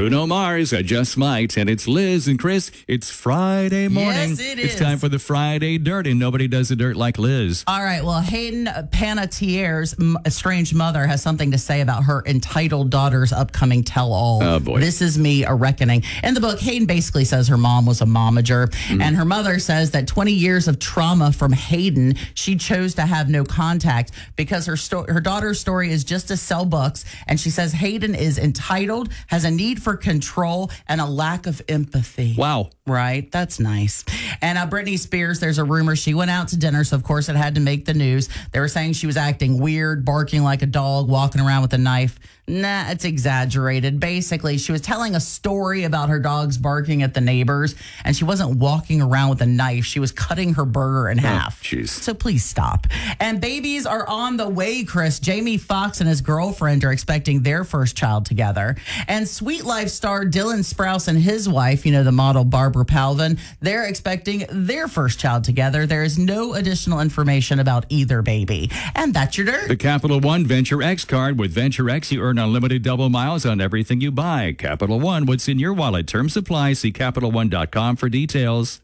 Bruno Mars, I Just Might, and it's Liz and Chris. It's Friday morning. Yes, it is. It's time for the Friday Dirt, and nobody does the dirt like Liz. All right, well, Hayden Panettiere's estranged mother has something to say about her entitled daughter's upcoming tell-all. Oh, boy. This Is Me, A Reckoning. In the book, Hayden basically says her mom was a momager, and her mother says that 20 years of trauma from Hayden, she chose to have no contact because her daughter's story is just to sell books, and she says Hayden is entitled, has a need for control, and a lack of empathy. Wow. Right? That's nice. And Britney Spears, there's a rumor she went out to dinner, so of course it had to make the news. They were saying she was acting weird, barking like a dog, walking around with a knife. Nah, it's exaggerated. Basically, she was telling a story about her dogs barking at the neighbors, and she wasn't walking around with a knife. She was cutting her burger in half. Jeez. So please stop. And babies are on the way, Chris. Jamie Foxx and his girlfriend are expecting their first child together. And Sweet Life star Dylan Sprouse and his wife, the model Barbara Palvin, they're expecting their first child together. There is no additional information about either baby. And that's your dirt. The Capital One Venture X card. With Venture X, you earn unlimited double miles on everything you buy. Capital One, what's in your wallet? Terms apply. See CapitalOne.com for details.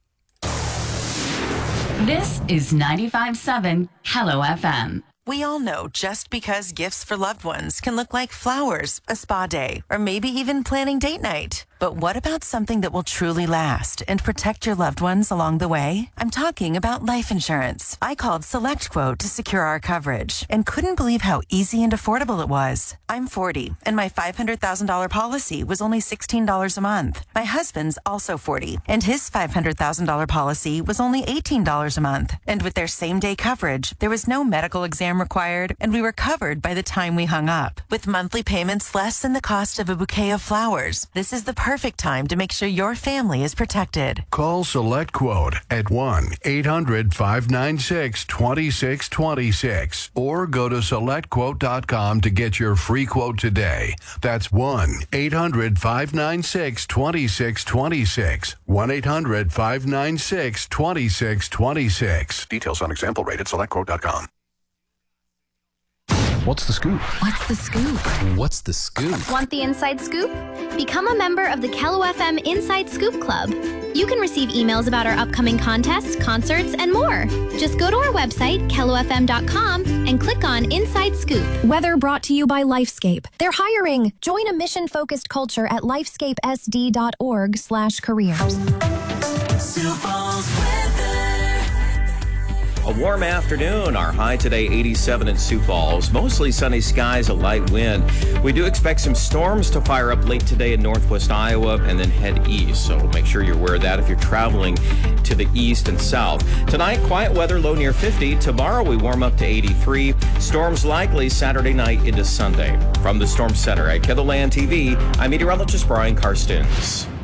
This is 95.7 Hello FM. We all know just because gifts for loved ones can look like flowers, a spa day, or maybe even planning date night. But what about something that will truly last and protect your loved ones along the way? I'm talking about life insurance. I called SelectQuote to secure our coverage and couldn't believe how easy and affordable it was. I'm 40, and my $500,000 policy was only $16 a month. My husband's also 40, and his $500,000 policy was only $18 a month. And with their same-day coverage, there was no medical exam required, and we were covered by the time we hung up. With monthly payments less than the cost of a bouquet of flowers, this is the perfect time to make sure your family is protected. Call SelectQuote at 1-800-596-2626 or go to SelectQuote.com to get your free quote today. That's 1-800-596-2626. 1-800-596-2626. Details on example rate at SelectQuote.com. What's the scoop? What's the scoop? What's the scoop? Want the inside scoop? Become a member of the Kello FM Inside Scoop Club. You can receive emails about our upcoming contests, concerts, and more. Just go to our website, kellofm.com, and click on Inside Scoop. Weather brought to you by Lifescape. They're hiring. Join a mission-focused culture at lifescapesd.org/careers. A warm afternoon. Our high today, 87 in Sioux Falls. Mostly sunny skies, a light wind. We do expect some storms to fire up late today in northwest Iowa and then head east. So make sure you're aware of that if you're traveling to the east and south. Tonight, quiet weather, low near 50. Tomorrow, we warm up to 83. Storms likely Saturday night into Sunday. From the Storm Center at KELOLAND TV, I'm meteorologist Brian Karstens.